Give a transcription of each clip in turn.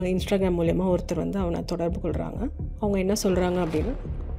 Instagram மூலயமா ஒருத்தர் வந்து அவனை தொடர்பு கொள்கிறாங்க. அவங்க என்ன சொல்கிறாங்க அப்படின்னா,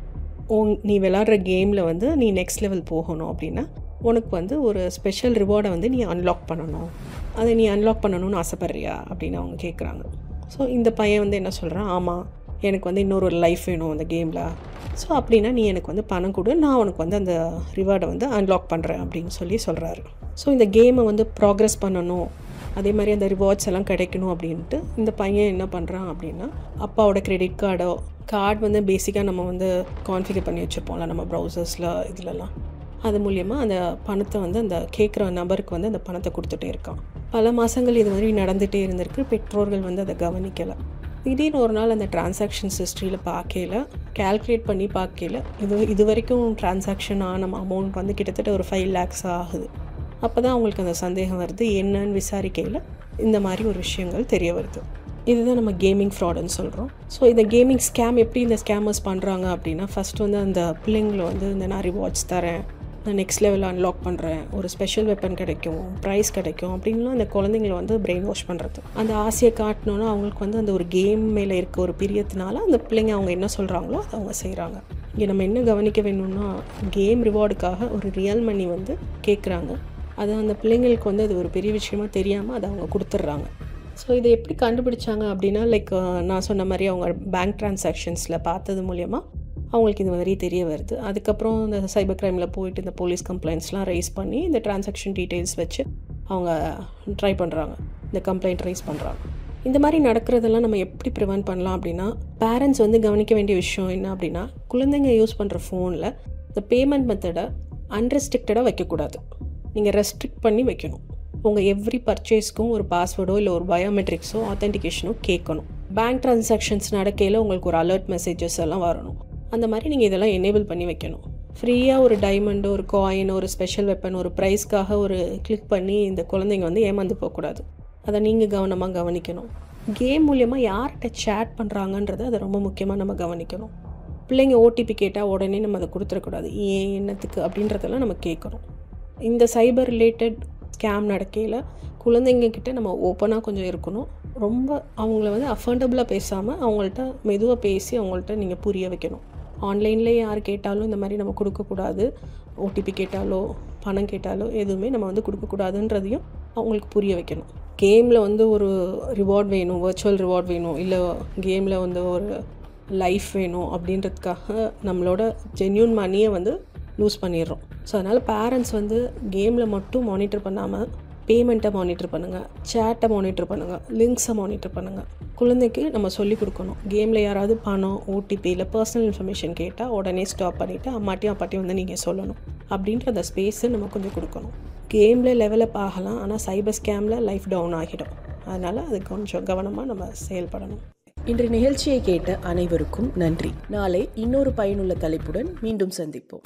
நீ விளாட்ற கேமில் வந்து நீ நெக்ஸ்ட் லெவல் போகணும் அப்படின்னா உனக்கு வந்து ஒரு ஸ்பெஷல் ரிவார்டை வந்து நீ அன்லாக் பண்ணணும். அதை நீ அன்லாக் பண்ணணும்னு ஆசைப்பட்றியா அப்படின்னு அவங்க கேட்குறாங்க. ஸோ இந்த பையன் வந்து என்ன சொல்கிறான், ஆமாம் எனக்கு வந்து இன்னொரு லைஃப் வேணும் அந்த கேமில். ஸோ அப்படின்னா நீ எனக்கு வந்து பணம் கொடு, நான் உனக்கு வந்து அந்த ரிவார்டை வந்து அன்லாக் பண்ணுறேன் அப்படின்னு சொல்கிறாரு. ஸோ இந்த கேமை வந்து ப்ராக்ரெஸ் பண்ணணும், அதே மாதிரி அந்த ரிவார்ட்ஸ் எல்லாம் கிடைக்கணும் அப்படின்ட்டு இந்த பையன் என்ன பண்ணுறான் அப்படின்னா, அப்பாவோட கிரெடிட் கார்டு வந்து பேசிக்காக நம்ம வந்து கான்ஃபிகர் பண்ணி வச்சுருப்போம்ல நம்ம ப்ரௌசர்ஸில் இதுலலாம், அது மூலயமா அந்த பணத்தை வந்து அந்த கேட்குற நபருக்கு வந்து அந்த பணத்தை கொடுத்துட்டே இருக்கான். பல மாதங்கள் இது மாதிரி நடந்துகிட்டே இருந்திருக்கு. பெற்றோர்கள் வந்து அதை கவனிக்கலை. திடீர்னு ஒரு நாள் அந்த டிரான்சாக்ஷன்ஸ் ஹிஸ்ட்ரியில் கால்குலேட் பண்ணி பார்க்கல, இது வரைக்கும் டிரான்சாக்ஷன் ஆன அமௌண்ட் வந்து கிட்டத்தட்ட ஒரு 5 lakhs ஆகுது. அப்போ தான் அவங்களுக்கு அந்த சந்தேகம் வருது. என்னன்னு விசாரிக்கையில் இந்த மாதிரி ஒரு விஷயங்கள் தெரிய வருது. இதுதான் நம்ம கேமிங் ஃப்ராடுன்னு சொல்கிறோம். ஸோ இந்த கேமிங் ஸ்கேம் எப்படி இந்த ஸ்கேமர்ஸ் பண்ணுறாங்க அப்படின்னா, ஃபஸ்ட்டு வந்து அந்த பிள்ளைங்களை வந்து இந்த நான் ரிவார்ட்ஸ் தரேன், நான் நெக்ஸ்ட் லெவலில் அன்லாக் பண்ணுறேன், ஒரு ஸ்பெஷல் வெப்பன் கிடைக்கும், ப்ரைஸ் கிடைக்கும் அப்படின்லாம் அந்த குழந்தைங்களை வந்து பிரெயின் வாஷ் பண்ணுறது. அந்த ஆசையை காட்டணுன்னா அவங்களுக்கு வந்து அந்த ஒரு கேம் மேலே இருக்க ஒரு பிரியத்தினால அந்த பிள்ளைங்க அவங்க என்ன சொல்கிறாங்களோ அதை அவங்க செய்கிறாங்க. இங்கே நம்ம என்ன கவனிக்க வேணும்னா, கேம் ரிவார்டுக்காக ஒரு ரியல் மணி வந்து கேட்குறாங்க. அது அந்த பிள்ளைங்களுக்கு வந்து அது ஒரு பெரிய விஷயமா தெரியாமல் அதை அவங்க கொடுத்துட்றாங்க. ஸோ இதை எப்படி கண்டுபிடிச்சாங்க அப்படின்னா, நான் சொன்ன மாதிரி அவங்க பேங்க் ட்ரான்சாக்ஷன்ஸில் பார்த்தது மூலயமா அவங்களுக்கு இது மாதிரி தெரிய வருது. அதுக்கப்புறம் இந்த சைபர் க்ரைமில் போயிட்டு இந்த போலீஸ் கம்ப்ளைண்ட்ஸ்லாம் ரைஸ் பண்ணி இந்த டிரான்சாக்ஷன் டீட்டெயில்ஸ் வச்சு அவங்க ட்ரை பண்ணுறாங்க, இந்த கம்ப்ளைண்ட் ரைஸ் பண்ணுறாங்க. இந்த மாதிரி நடக்கிறதெல்லாம் நம்ம எப்படி ப்ரிவென்ட் பண்ணலாம் அப்படின்னா, பேரண்ட்ஸ் வந்து கவனிக்க வேண்டிய விஷயம் என்ன அப்படின்னா, குழந்தைங்க யூஸ் பண்ணுற ஃபோனில் இந்த பேமெண்ட் மெத்தடை அன்ரெஸ்ட்ரிக்டடாக வைக்கக்கூடாது. நீங்கள் ரெஸ்ட்ரிக்ட் பண்ணி வைக்கணும். உங்கள் எவ்ரி பர்ச்சேஸ்க்கும் ஒரு பாஸ்வேர்டோ இல்லை ஒரு பயோமெட்ரிக்ஸோ ஆத்தென்டிகேஷனோ கேட்கணும். பேங்க் ட்ரான்சாக்ஷன்ஸ் நடக்கையில் உங்களுக்கு ஒரு அலர்ட் மெசேஜஸ் எல்லாம் வரணும். அந்த மாதிரி நீங்கள் இதெல்லாம் எனேபிள் பண்ணி வைக்கணும். ஃப்ரீயாக ஒரு டைமண்டு, ஒரு காயின், ஒரு ஸ்பெஷல் வெப்பன், ஒரு ப்ரைஸ்க்காக ஒரு கிளிக் பண்ணி இந்த குழந்தைங்க வந்து ஏமாந்து போகக்கூடாது. அதை நீங்கள் கவனமாக கவனிக்கணும். கேம் மூலயமா யார்கிட்ட சேட் பண்ணுறாங்கன்றதை அதை ரொம்ப முக்கியமாக நம்ம கவனிக்கணும். பிள்ளைங்க ஓடிபி கேட்டால் உடனே நம்ம அதை கொடுத்துடக்கூடாது. ஏன் என்னத்துக்கு அப்படின்றதெல்லாம் நம்ம கேட்கணும். இந்த சைபர் ரிலேட்டட் ஸ்கேம் நடக்கையில் குழந்தைங்கக்கிட்ட நம்ம ஓப்பனாக கொஞ்சம் இருக்கணும். ரொம்ப அவங்கள வந்து அஃபர்டபுளாக பேசாமல் அவங்கள்ட்ட மெதுவாக பேசி அவங்கள்ட்ட நீங்கள் புரிய வைக்கணும். ஆன்லைன்லேயே யார் கேட்டாலும் இந்த மாதிரி நம்ம கொடுக்கக்கூடாது, ஓடிபி கேட்டாலோ பணம் கேட்டாலோ எதுவுமே நம்ம வந்து கொடுக்கக்கூடாதுன்றதையும் அவங்களுக்கு புரிய வைக்கணும். கேமில் வந்து ஒரு ரிவார்ட் வேணும், வர்ச்சுவல் ரிவார்ட் வேணும், இல்லை கேமில் வந்து ஒரு லைஃப் வேணும் அப்படின்றதுக்காக நம்மளோட ஜென்யூன் மணியை வந்து லூஸ் பண்ணிடுறோம். ஸோ அதனால் பேரண்ட்ஸ் வந்து கேமில் மட்டும் மானிட்டர் பண்ணாமல் பேமெண்ட்டை மானிட்டர் பண்ணுங்கள், சேட்டை மானிட்டர் பண்ணுங்கள், லிங்க்ஸை மானிட்டர் பண்ணுங்கள். குழந்தைக்கு நம்ம சொல்லிக் கொடுக்கணும். கேமில் யாராவது பணம், ஓடிபி இல்லை பர்சனல் இன்ஃபர்மேஷன் கேட்டால் உடனே ஸ்டாப் பண்ணிவிட்டு அம்மாட்டையும் அப்பாட்டையும் வந்து நீங்கள் சொல்லணும் அப்படின்ற அந்த ஸ்பேஸை நம்ம கொஞ்சம் கொடுக்கணும். கேமில் லெவலப் ஆகலாம், ஆனால் சைபர் ஸ்கேமில் லைஃப் டவுன் ஆகிடும். அதனால் அது கொஞ்சம் கவனமாக நம்ம செயல்படணும். இன்று நிகழ்ச்சியை கேட்ட அனைவருக்கும் நன்றி. நாளை இன்னொரு பயனுள்ள தலைப்புடன் மீண்டும் சந்திப்போம்.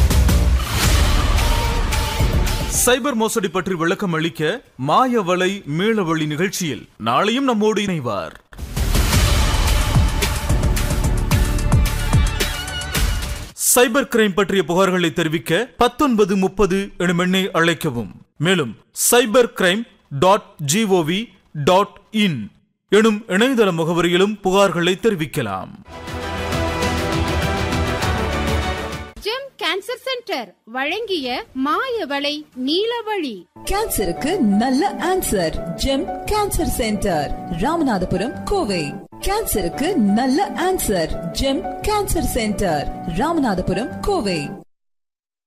சைபர் மோசடி பற்றி விளக்கம் அளிக்க மாயவலை மீளவழி நிகழ்ச்சியில் நாளையும் நம்மோடு இணைவார். சைபர் கிரைம் பற்றிய புகார்களை தெரிவிக்க 1930 எனும் எண்ணை அழைக்கவும். மேலும் cybercrime.gov.in எனும் இணையதள முகவரியிலும் புகார்களை தெரிவிக்கலாம். ஜெம் கேன்சர் சென்டர் வழங்கிய மாயவளை நீலவழி. கேன்சருக்கு நல்ல answer. GeM cancer centre, Ramanathapuram, Kovai. கேன்சருக்கு நல்ல answer. GeM cancer centre, Ramanathapuram, Kovai.